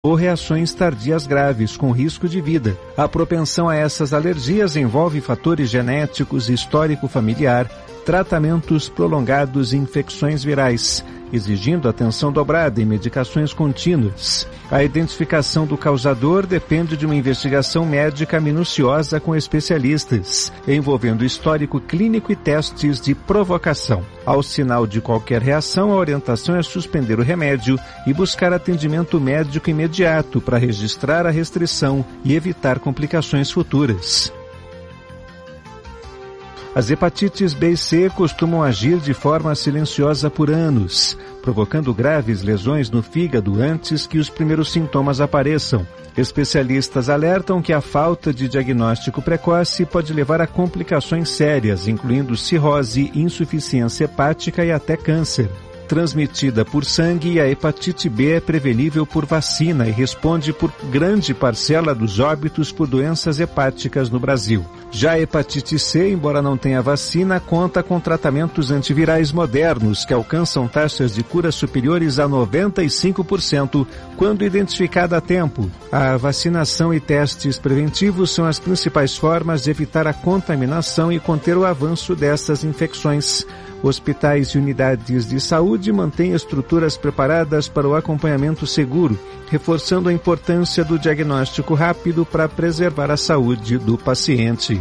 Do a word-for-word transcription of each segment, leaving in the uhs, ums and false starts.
ou reações tardias graves com risco de vida. A propensão a essas alergias envolve fatores genéticos, histórico familiar, tratamentos prolongados e infecções virais, exigindo atenção dobrada e medicações contínuas. A identificação do causador depende de uma investigação médica minuciosa com especialistas, envolvendo histórico clínico e testes de provocação. Ao sinal de qualquer reação, a orientação é suspender o remédio e buscar atendimento médico imediato para registrar a restrição e evitar complicações futuras. As hepatites B e C costumam agir de forma silenciosa por anos, provocando graves lesões no fígado antes que os primeiros sintomas apareçam. Especialistas alertam que a falta de diagnóstico precoce pode levar a complicações sérias, incluindo cirrose, insuficiência hepática e até câncer. Transmitida por sangue, a hepatite B é prevenível por vacina e responde por grande parcela dos óbitos por doenças hepáticas no Brasil. Já a hepatite C, embora não tenha vacina, conta com tratamentos antivirais modernos que alcançam taxas de cura superiores a noventa e cinco por cento quando identificada a tempo. A vacinação e testes preventivos são as principais formas de evitar a contaminação e conter o avanço dessas infecções. Hospitais e unidades de saúde mantêm estruturas preparadas para o acompanhamento seguro, reforçando a importância do diagnóstico rápido para preservar a saúde do paciente.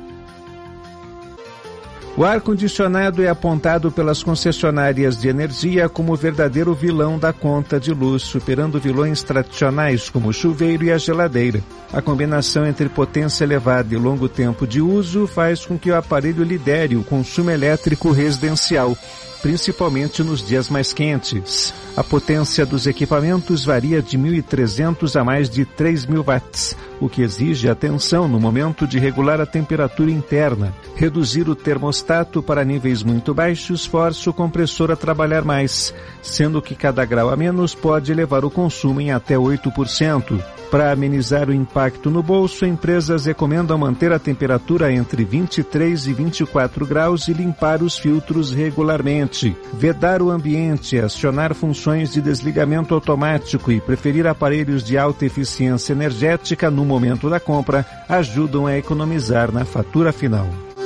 O ar-condicionado é apontado pelas concessionárias de energia como o verdadeiro vilão da conta de luz, superando vilões tradicionais como o chuveiro e a geladeira. A combinação entre potência elevada e longo tempo de uso faz com que o aparelho lidere o consumo elétrico residencial, principalmente nos dias mais quentes. A potência dos equipamentos varia de mil e trezentos a mais de três mil watts, o que exige atenção no momento de regular a temperatura interna. Reduzir o termostato para níveis muito baixos força o compressor a trabalhar mais, sendo que cada grau a menos pode elevar o consumo em até oito por cento. Para amenizar o impacto no bolso, empresas recomendam manter a temperatura entre vinte e três e vinte e quatro graus e limpar os filtros regularmente. Vedar o ambiente, acionar funções de desligamento automático e preferir aparelhos de alta eficiência energética no momento da compra ajudam a economizar na fatura final.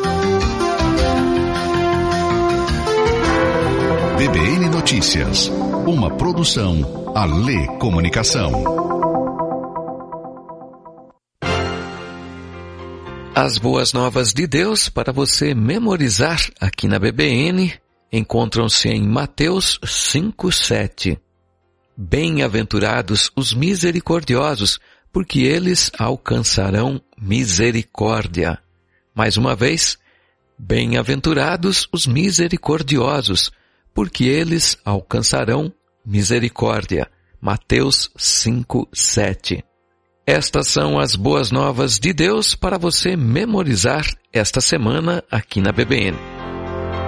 B B N Notícias, uma produção Alê Comunicação. As boas novas de Deus para você memorizar aqui na B B N encontram-se em Mateus cinco, sete. Bem-aventurados os misericordiosos, porque eles alcançarão misericórdia. Mais uma vez, bem-aventurados os misericordiosos, porque eles alcançarão misericórdia. Mateus cinco, sete. Estas são as boas novas de Deus para você memorizar esta semana aqui na B B N.